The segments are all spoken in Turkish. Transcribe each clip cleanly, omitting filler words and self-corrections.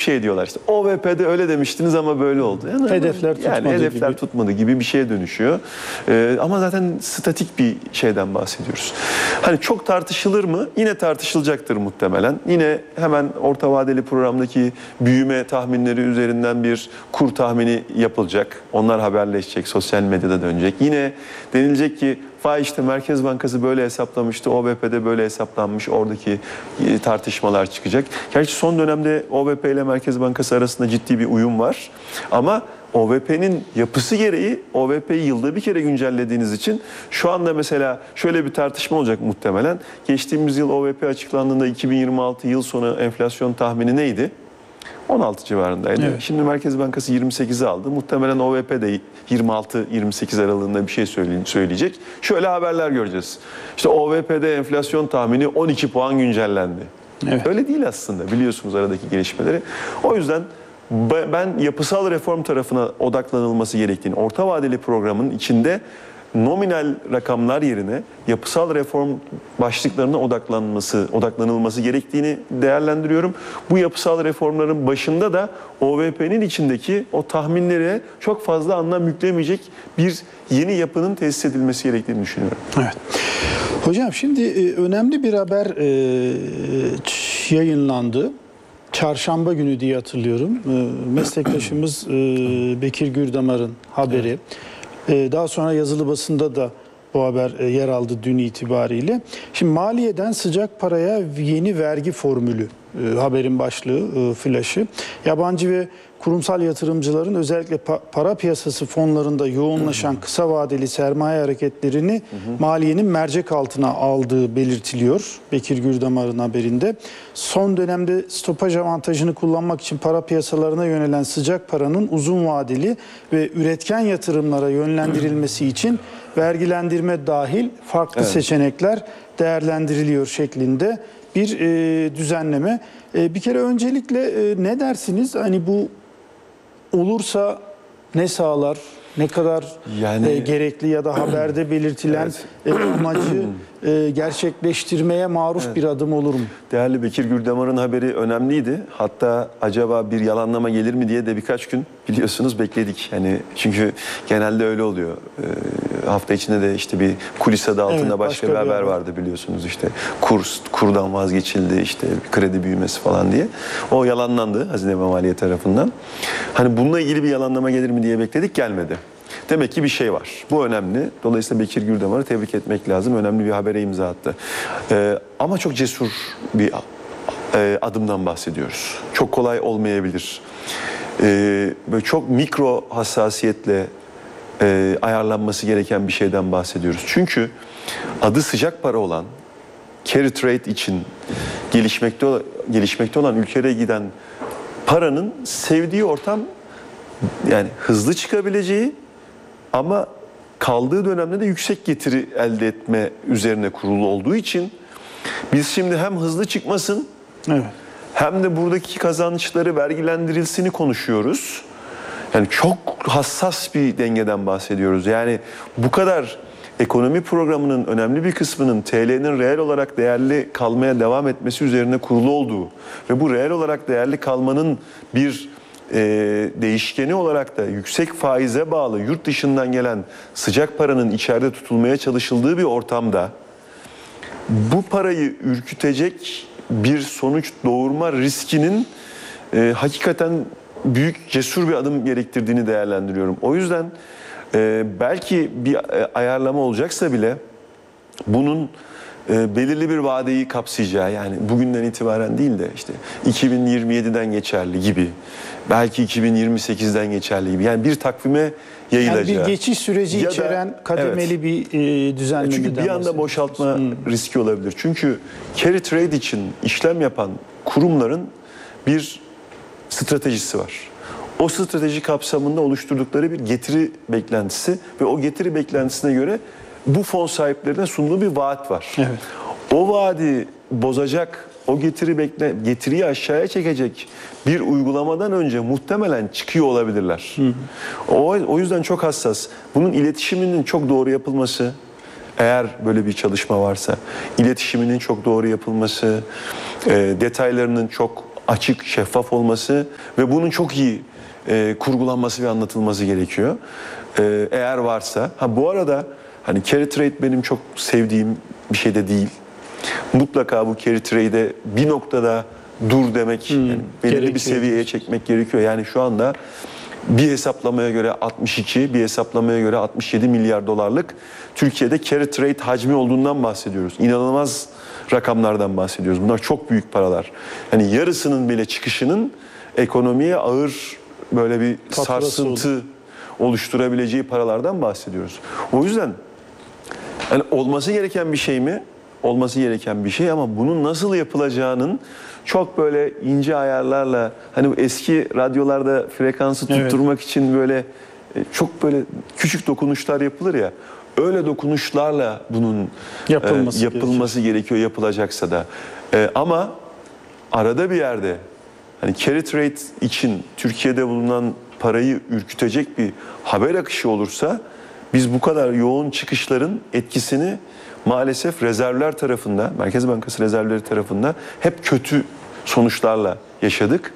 şey diyorlar işte. OVP'de öyle demiştiniz ama böyle oldu. Hedefler tutmadı gibi bir şeye dönüşüyor. Ama zaten statik bir şeyden bahsediyoruz. Hani çok tartışılır mı? Yine tartışılacaktır muhtemelen. Yine hemen orta vadeli programdaki büyüme tahminleri üzerinden bir kur tahmini yapılacak. Onlar haberleşecek, sosyal medyada dönecek. Yine denilecek ki vay işte Merkez Bankası böyle hesaplamıştı, OVP'de böyle hesaplanmış, oradaki tartışmalar çıkacak. Gerçi son dönemde OVP ile Merkez Bankası arasında ciddi bir uyum var. Ama OVP'nin yapısı gereği OVP'yi yılda bir kere güncellediğiniz için şu anda mesela şöyle bir tartışma olacak muhtemelen. Geçtiğimiz yıl OVP açıklandığında 2026 yıl sonu enflasyon tahmini neydi? 16 civarındaydı. Evet. Şimdi Merkez Bankası 28'i aldı. Muhtemelen OVP de 26-28 aralığında bir şey söyleyecek. Şöyle haberler göreceğiz. İşte OVP'de enflasyon tahmini 12 puan güncellendi. Evet. Öyle değil aslında, biliyorsunuz aradaki gelişmeleri. O yüzden ben yapısal reform tarafına odaklanılması gerektiğini, orta vadeli programın içinde nominal rakamlar yerine yapısal reform başlıklarına odaklanılması gerektiğini değerlendiriyorum. Bu yapısal reformların başında da OVP'nin içindeki o tahminlere çok fazla anlam yüklemeyecek bir yeni yapının tesis edilmesi gerektiğini düşünüyorum. Evet. Hocam şimdi önemli bir haber yayınlandı. Çarşamba günü diye hatırlıyorum. Meslektaşımız Bekir Gürdamar'ın haberi. Evet. Daha sonra yazılı basında da bu haber yer aldı dün itibariyle. Şimdi maliyeden sıcak paraya yeni vergi formülü haberin başlığı, flaşı. Yabancı ve kurumsal yatırımcıların özellikle para piyasası fonlarında yoğunlaşan kısa vadeli sermaye hareketlerini maliyenin mercek altına aldığı belirtiliyor Bekir Gürdamar'ın haberinde. Son dönemde stopaj avantajını kullanmak için para piyasalarına yönelen sıcak paranın uzun vadeli ve üretken yatırımlara yönlendirilmesi için vergilendirme dahil farklı seçenekler değerlendiriliyor şeklinde bir düzenleme. Bir kere öncelikle ne dersiniz? Hani bu olursa ne sağlar? Ne kadar gerekli ya da haberde belirtilen amacı gerçekleştirmeye maruf bir adım olur mu? Değerli Bekir Gürdamar'ın haberi önemliydi. Hatta acaba bir yalanlama gelir mi diye de birkaç gün biliyorsunuz bekledik. Hani çünkü genelde öyle oluyor. Hafta içinde de işte bir kulis adı altında başka bir haber vardı biliyorsunuz, işte kurdan vazgeçildi, işte kredi büyümesi falan diye. O yalanlandı Hazine ve Maliye tarafından. Hani bununla ilgili bir yalanlama gelir mi diye bekledik, gelmedi. Demek ki bir şey var. Bu önemli. Dolayısıyla Bekir Gürdamar'ı tebrik etmek lazım. Önemli bir habere imza attı. Ama çok cesur bir adımdan bahsediyoruz. Çok kolay olmayabilir. Böyle çok mikro hassasiyetle ayarlanması gereken bir şeyden bahsediyoruz. Çünkü adı sıcak para olan, carry trade için gelişmekte olan ülkelere giden paranın sevdiği ortam, yani hızlı çıkabileceği ama kaldığı dönemde de yüksek getiri elde etme üzerine kurulu olduğu için biz şimdi hem hızlı çıkmasın hem de buradaki kazançları vergilendirilsini konuşuyoruz. Yani çok hassas bir dengeden bahsediyoruz. Yani bu kadar ekonomi programının önemli bir kısmının TL'nin reel olarak değerli kalmaya devam etmesi üzerine kurulu olduğu ve bu reel olarak değerli kalmanın bir değişkeni olarak da yüksek faize bağlı yurt dışından gelen sıcak paranın içeride tutulmaya çalışıldığı bir ortamda bu parayı ürkütecek bir sonuç doğurma riskinin hakikaten büyük, cesur bir adım gerektirdiğini değerlendiriyorum. O yüzden belki bir ayarlama olacaksa bile bunun belirli bir vadeyi kapsayacağı, yani bugünden itibaren değil de işte 2027'den geçerli gibi, belki 2028'den geçerli gibi, yani bir takvime yayılacağı. Yani bir geçiş süreci içeren kademeli bir düzenlemeden. Çünkü bir anda boşaltma riski olabilir. Çünkü carry trade için işlem yapan kurumların bir stratejisi var. O strateji kapsamında oluşturdukları bir getiri beklentisi ve o getiri beklentisine göre bu fon sahiplerine sunduğu bir vaat var. Evet. O vaadi bozacak, o getiriyi aşağıya çekecek bir uygulamadan önce muhtemelen çıkıyor olabilirler. O yüzden çok hassas. Bunun iletişiminin çok doğru yapılması, eğer böyle bir çalışma varsa, iletişiminin çok doğru yapılması, detaylarının çok açık, şeffaf olması ve bunun çok iyi kurgulanması ve anlatılması gerekiyor. Eğer varsa. Bu arada hani carry trade benim çok sevdiğim bir şey de değil. Mutlaka bu carry trade'e bir noktada dur demek, yani belirli bir seviyeye çekmek gerekiyor. Yani şu anda bir hesaplamaya göre 62, bir hesaplamaya göre 67 milyar dolarlık Türkiye'de carry trade hacmi olduğundan bahsediyoruz. İnanılmaz rakamlardan bahsediyoruz. Bunlar çok büyük paralar. Yani yarısının bile çıkışının ekonomiye ağır böyle bir sarsıntı oluşturabileceği paralardan bahsediyoruz. O yüzden yani olması gereken bir şey mi? Olması gereken bir şey ama bunun nasıl yapılacağının çok böyle ince ayarlarla, hani eski radyolarda frekansı tutturmak için böyle çok böyle küçük dokunuşlar yapılır ya, öyle dokunuşlarla bunun yapılması gerekiyor yapılacaksa da. Ama arada bir yerde hani carry trade için Türkiye'de bulunan parayı ürkütecek bir haber akışı olursa biz bu kadar yoğun çıkışların etkisini maalesef rezervler tarafında, Merkez Bankası rezervleri tarafında hep kötü sonuçlarla yaşadık.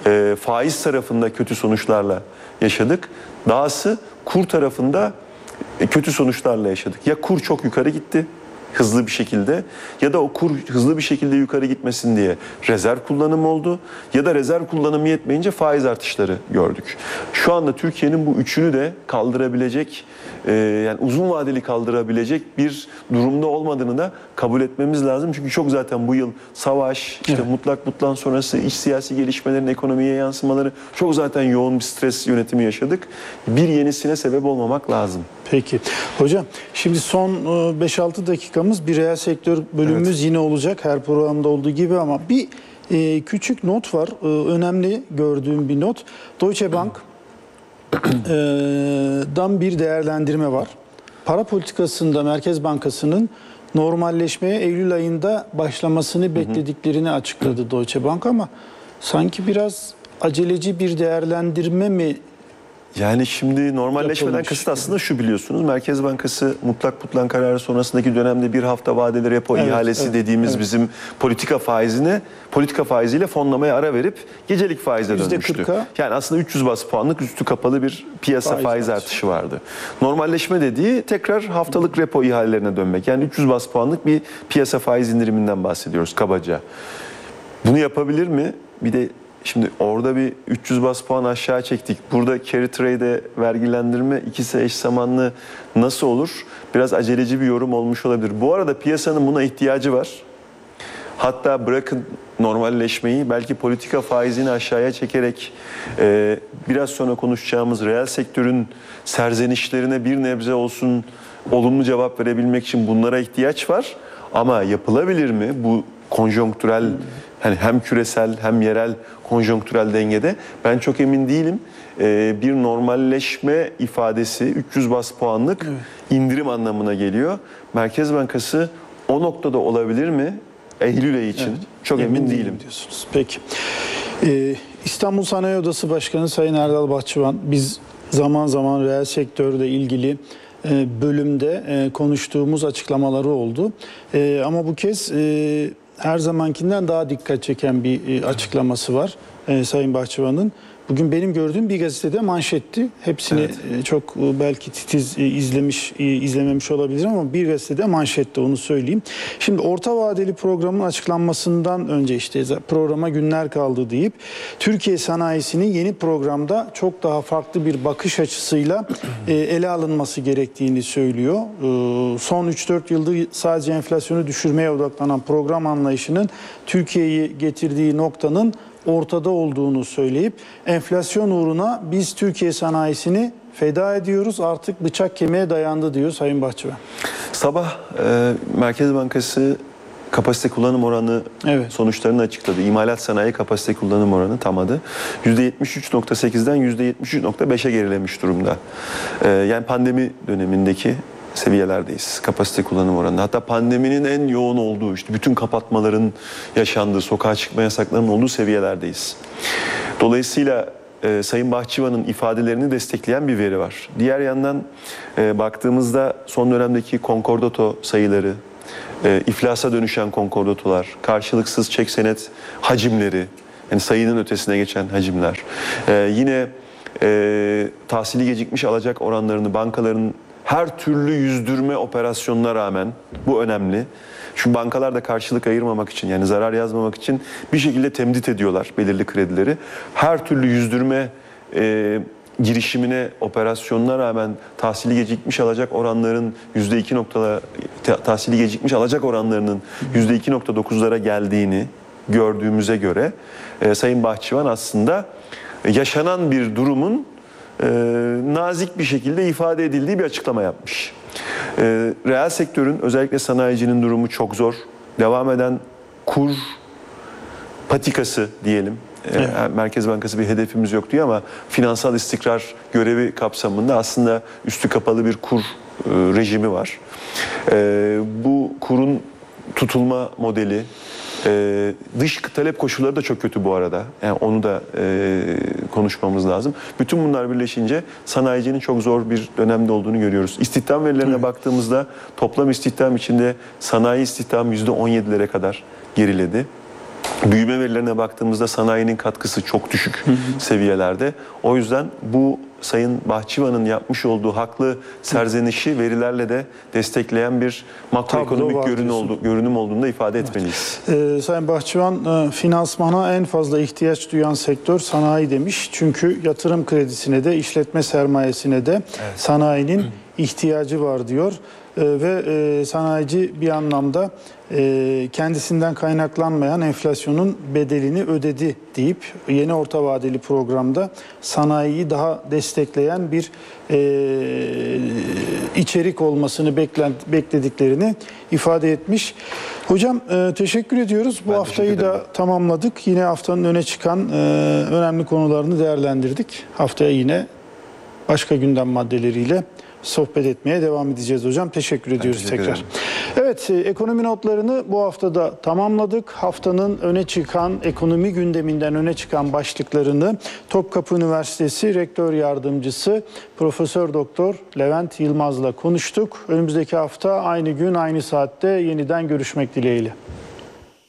Faiz tarafında kötü sonuçlarla yaşadık. Dahası kur tarafında kötü sonuçlarla yaşadık. Ya kur çok yukarı gitti hızlı bir şekilde ya da o kur hızlı bir şekilde yukarı gitmesin diye rezerv kullanımı oldu ya da rezerv kullanımı yetmeyince faiz artışları gördük. Şu anda Türkiye'nin bu üçünü de kaldırabilecek, yani uzun vadeli kaldırabilecek bir durumda olmadığını da kabul etmemiz lazım. Çünkü çok zaten bu yıl savaş, işte mutlak butlan sonrası iç siyasi gelişmelerin ekonomiye yansımaları, çok zaten yoğun bir stres yönetimi yaşadık. Bir yenisine sebep olmamak lazım. Peki. Hocam şimdi son 5-6 dakikamız bir reel sektör bölümümüz yine olacak her programda olduğu gibi ama bir küçük not var. Önemli gördüğüm bir not. Deutsche Bank dan bir değerlendirme var. Para politikasında Merkez Bankası'nın normalleşmeye Eylül ayında başlamasını beklediklerini açıkladı Deutsche Bank ama sanki biraz aceleci bir değerlendirme mi? Yani şimdi normalleşmeden kasıt aslında şu, biliyorsunuz. Merkez Bankası mutlak butlan kararı sonrasındaki dönemde bir hafta vadeli repo ihalesi dediğimiz bizim politika faiziyle fonlamaya ara verip gecelik faize dönmüştü. Yani aslında 300 bas puanlık üstü kapalı bir piyasa faiz artışı vardı. Normalleşme dediği tekrar haftalık repo ihalelerine dönmek. Yani 300 bas puanlık bir piyasa faiz indiriminden bahsediyoruz kabaca. Bunu yapabilir mi? Bir de şimdi orada bir 300 bas puan aşağı çektik. Burada carry trade'e vergilendirme ikisi eş zamanlı nasıl olur? Biraz aceleci bir yorum olmuş olabilir. Bu arada piyasanın buna ihtiyacı var. Hatta bırakın normalleşmeyi, belki politika faizini aşağıya çekerek biraz sonra konuşacağımız reel sektörün serzenişlerine bir nebze olsun olumlu cevap verebilmek için bunlara ihtiyaç var. Ama yapılabilir mi bu konjonktürel, hani hem küresel hem yerel konjonktürel dengede? Ben çok emin değilim. Bir normalleşme ifadesi 300 bas puanlık indirim anlamına geliyor. Merkez Bankası o noktada olabilir mi? Eylül ayı için çok emin değilim diyorsunuz. Peki. İstanbul Sanayi Odası Başkanı Sayın Erdal Bahçıvan, biz zaman zaman reel sektörle ilgili bölümde konuştuğumuz açıklamaları oldu. Ama bu kez her zamankinden daha dikkat çeken bir açıklaması var Sayın Bahçıvan'ın. Bugün benim gördüğüm bir gazetede manşetti. Hepsini çok belki titiz izlememiş olabilirim ama bir gazetede manşette, onu söyleyeyim. Şimdi orta vadeli programın açıklanmasından önce işte programa günler kaldı deyip Türkiye sanayisinin yeni programda çok daha farklı bir bakış açısıyla ele alınması gerektiğini söylüyor. Son 3-4 yıldır sadece enflasyonu düşürmeye odaklanan program anlayışının Türkiye'yi getirdiği noktanın ortada olduğunu söyleyip enflasyon uğruna biz Türkiye sanayisini feda ediyoruz, artık bıçak kemiğe dayandı diyor Sayın Bahçıvan. Sabah Merkez Bankası kapasite kullanım oranı sonuçlarını açıkladı. İmalat sanayi kapasite kullanım oranı tam adı %73.8'den %73.5'e gerilemiş durumda. Yani pandemi dönemindeki seviyelerdeyiz kapasite kullanım oranında. Hatta pandeminin en yoğun olduğu, işte bütün kapatmaların yaşandığı, sokağa çıkma yasaklarının olduğu seviyelerdeyiz. Dolayısıyla Sayın Bahçıvan'ın ifadelerini destekleyen bir veri var. Diğer yandan baktığımızda son dönemdeki konkordato sayıları, iflasa dönüşen konkordatolar, karşılıksız çek senet hacimleri Yani sayının ötesine geçen hacimler. Yine tahsili gecikmiş alacak oranlarını bankaların her türlü yüzdürme operasyonuna rağmen, bu önemli. Çünkü bankalar da karşılık ayırmamak için, yani zarar yazmamak için bir şekilde temdit ediyorlar belirli kredileri. Her türlü yüzdürme girişimine, operasyonuna rağmen tahsili gecikmiş alacak oranların tahsili gecikmiş alacak oranlarının %2.9'lara geldiğini gördüğümüze göre Sayın Bahçıvan aslında yaşanan bir durumun nazik bir şekilde ifade edildiği bir açıklama yapmış. Reel sektörün, özellikle sanayicinin durumu çok zor. Devam eden kur patikası diyelim. Evet. Merkez Bankası bir hedefimiz yok diyor ama finansal istikrar görevi kapsamında aslında üstü kapalı bir kur rejimi var. Bu kurun tutulma modeli, dış talep koşulları da çok kötü bu arada. Yani onu da konuşmamız lazım. Bütün bunlar birleşince sanayicinin çok zor bir dönemde olduğunu görüyoruz. İstihdam verilerine baktığımızda toplam istihdam içinde sanayi istihdamı %17'lere kadar geriledi. Büyüme verilerine baktığımızda sanayinin katkısı çok düşük seviyelerde. O yüzden bu Sayın Bahçıvan'ın yapmış olduğu haklı serzenişi verilerle de destekleyen bir makroekonomik görünüm olduğunu da ifade etmeliyiz. Sayın Bahçıvan, finansmana en fazla ihtiyaç duyan sektör sanayi demiş. Çünkü yatırım kredisine de, işletme sermayesine de sanayinin ihtiyacı var diyor. Ve sanayici bir anlamda kendisinden kaynaklanmayan enflasyonun bedelini ödedi deyip yeni orta vadeli programda sanayiyi daha destekleyen bir içerik olmasını beklediklerini ifade etmiş. Hocam teşekkür ediyoruz. Bu haftayı da tamamladık. Yine haftanın öne çıkan önemli konularını değerlendirdik. Haftaya yine başka gündem maddeleriyle sohbet etmeye devam edeceğiz hocam. Teşekkür ediyoruz tekrar. Evet, ekonomi notlarını bu haftada tamamladık. Haftanın öne çıkan, ekonomi gündeminden öne çıkan başlıklarını Topkapı Üniversitesi Rektör Yardımcısı Profesör Doktor Levent Yılmaz'la konuştuk. Önümüzdeki hafta aynı gün, aynı saatte yeniden görüşmek dileğiyle.